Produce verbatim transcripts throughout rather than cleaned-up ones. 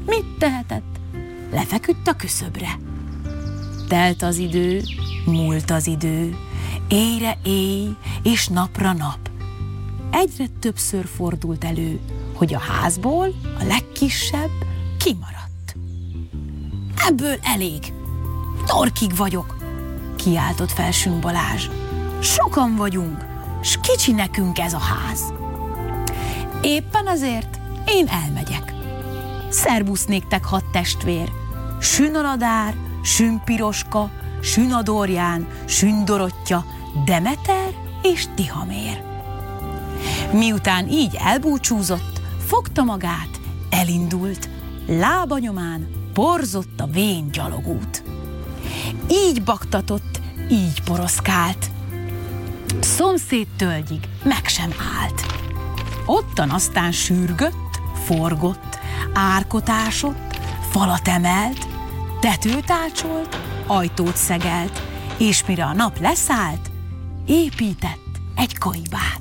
Mit tehetett? Lefeküdt a küszöbre. Telt az idő, múlt az idő, éjre éj és napra nap. Egyre többször fordult elő, hogy a házból a legkisebb kimaradt. Ebből elég. Torkig vagyok, kiáltott fel Sün Balázs. Sokan vagyunk, s kicsi nekünk ez a ház. Éppen azért én elmegyek. Szerbusz néktek hat testvér, Sün Aladár, Sün Piroska, Sün Adorján, Sün Dorottya, Demeter és Tihamér. Miután így elbúcsúzott, fogta magát, elindult, lábanyomán porzott a vén gyalogút. Így baktatott, így poroszkált. Szomszéd tölgyig meg sem állt. Ottan aztán sürgött, forgott, árkot ásott, falat emelt, tetőt ácsolt, ajtót szegelt, és mire a nap leszállt, épített egy kaibát.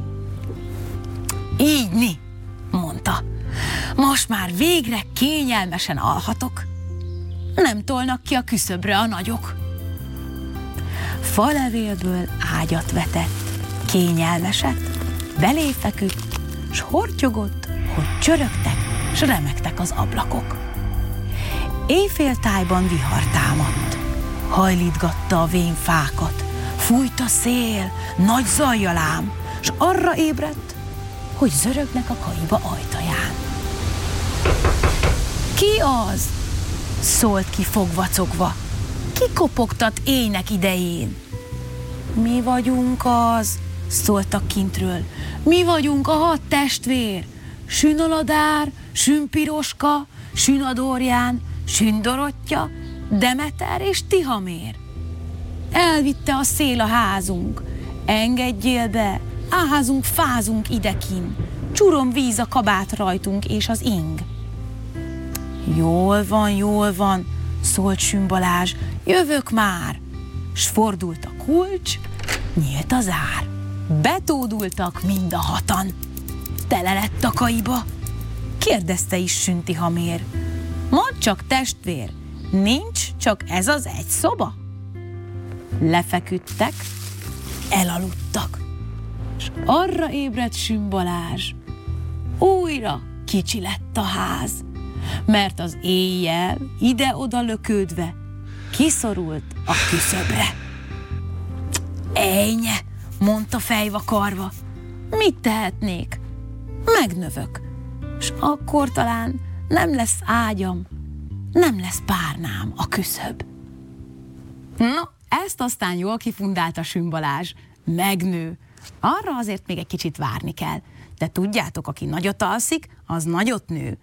Ígyni, mondta, most már végre kényelmesen alhatok. Nem tolnak ki a küszöbre a nagyok. Falevélből ágyat vetett, kényelmeset, belé feküdt, s hortyogott, hogy csörögtek, s remegtek az ablakok. Éjféltájban vihar támadt, hajlítgatta a vén fákat, fújt a szél, nagy zajjal ám, s arra ébredt, hogy zörögnek a kaiba ajtaján. Ki az? Szólt ki fogvacogva. Ki kopogtat éjnek idején? Mi vagyunk az, szóltak kintről. Mi vagyunk a hat testvér. Sün Aladár, Sün Piroska, Sün Adorján, Sün Dorottya, Demeter és Tihamér. Elvitte a szél a házunk. Engedjél be, áházunk, fázunk idekin. Csurom víz a kabát rajtunk és az ing. Jól van, jól van, szólt Sün Balázs, jövök már. S fordult a kulcs, nyílt az ár. Betódultak mind a hatan. Tele lett a kaiba. Kérdezte is Sün Tihamér. Mondd csak, testvér, nincs csak ez az egy szoba? Lefeküdtek, elaludtak, s arra ébredt Sün Balázs. Újra kicsi lett a ház, mert az éjjel ide-oda lökődve kiszorult a küszöbre. Ejnye, mondta fejvakarva, mit tehetnék? Megnövök, s akkor talán nem lesz ágyam, nem lesz párnám a küszöb. No, ezt aztán jól kifundálta Sün Balázs. Megnő. Arra azért még egy kicsit várni kell. De tudjátok, aki nagyot alszik, az nagyot nő.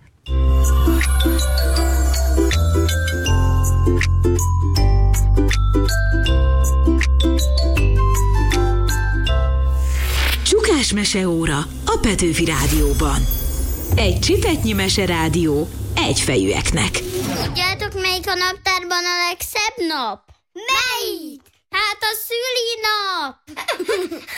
Csukás meseóra a Petőfi Rádióban. Egy csipetnyi meserádió egyfejűeknek. Tudjátok, melyik a naptárban a legszebb nap? Melyik? Hát a szülinap!